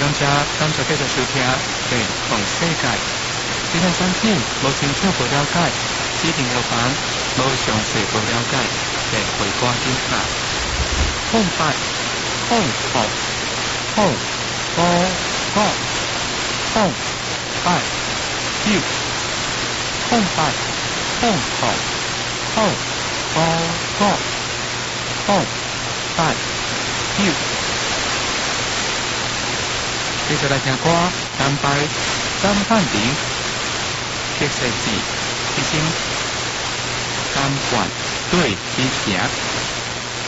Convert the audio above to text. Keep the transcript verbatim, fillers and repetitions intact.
感谢感谢继续收听《对讲世界》。这项产品无清楚无了解，指定药房无详细无了解，便会赶紧下。空白，空空空五五空白九空白空空空五五空白九。接下来听歌，单拜张汉庭，特色字，一声单管对之前。